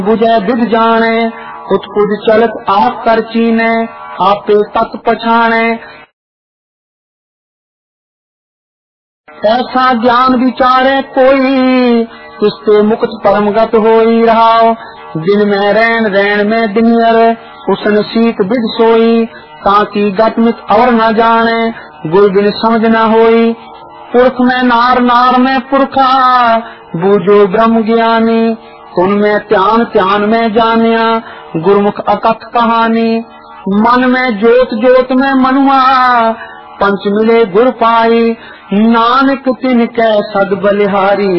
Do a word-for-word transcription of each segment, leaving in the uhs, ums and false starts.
बुझे विध जाने उत्पुज चलत आप कर चीने आपे तत् पछाने। ऐसा ज्ञान विचारे कोई उससे मुक्त परमगत होई रहाओ। दिन में रैन रैन में दिनियर उसन शीत विद सोई ताकि गतमित और न जाने गुरु बिन समझ न होई। पुरख में नार नार में पुरखा बूझो ब्रह्म ज्ञानी उनमें ध्यान ध्यान में जानिया गुरुमुख अकथ कहानी। मन में ज्योत ज्योत में मनुआ पंच मिले गुरु पाई नानक तिन कै सद बलिहारी।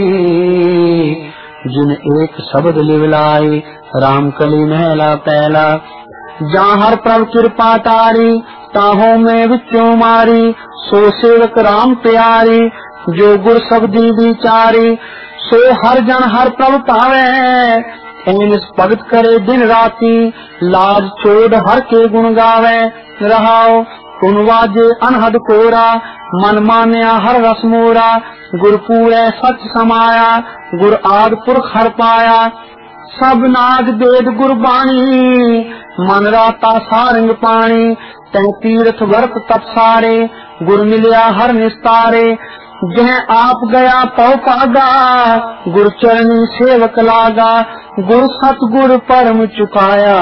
जिन एक शब्द लिवलाई राम कली महला पहला। जहाँ हर प्रभ कृपा तारी ताहों में विच्यों मारी सो सेवक राम प्यारी। जो गुर शब्दी विचारी सो हर जन हर प्रभ पावे। एनिस भगत करे दिन राती लाज छोड़ हर के गुण गावे। रहाओ कुन वाजे अनहद कोरा मन मान्या हर रस मोरा। गुर पूरे सच समाया गुर आद पुरख हर पाया। सब नाग वेद गुरबाणी मन राता सारंग पानी। तह तीर्थ वर्त तप सारे गुर मिलिया हर निस्तारे। जह आप गया पौ पागा गुर चरणी सेवक लागा। गुर सतगुर परम चुकाया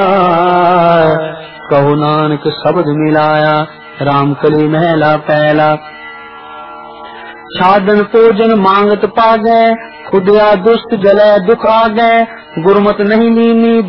कहो नानक शब्द मिलाया। राम कली महला पहला। छादन भोजन मांगत पागे खुदिया दुष्ट जले दुख आगे। गुरमत नहीं लीनी